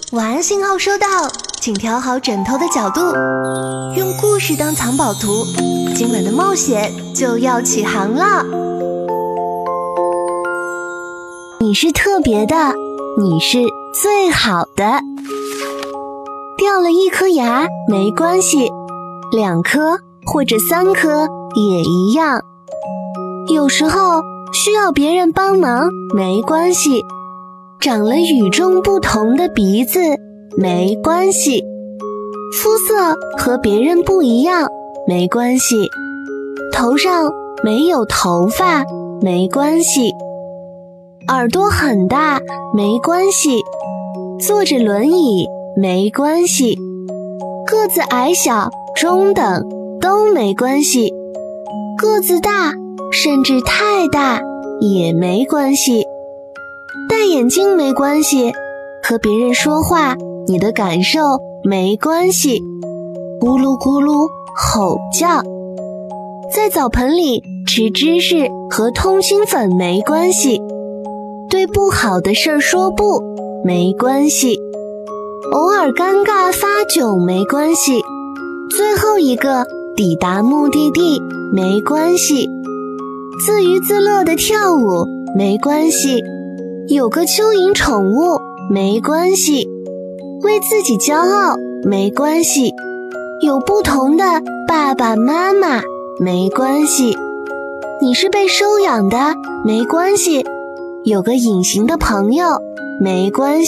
晚安信号收到，请调好枕头的角度，用故事当藏宝图，今晚的冒险就要起航了。你是特别的，你是最好的。掉了一颗牙没关系，2颗或者3颗也一样。有时候需要别人帮忙没关系，长了与众不同的鼻子没关系，肤色和别人不一样没关系，头上没有头发没关系，耳朵很大没关系，坐着轮椅没关系，个子矮小中等都没关系，个子大甚至太大也没关系，戴眼镜没关系，和别人说话你的感受没关系，咕噜咕噜吼叫，在澡盆里吃芝士和通心粉没关系，对不好的事说不没关系，偶尔尴尬发窘没关系，最后一个抵达目的地没关系，自娱自乐的跳舞没关系，有个蚯蚓宠物没关系，为自己骄傲没关系，有不同的爸爸妈妈没关系，你是被收养的没关系，有个隐形的朋友没关系。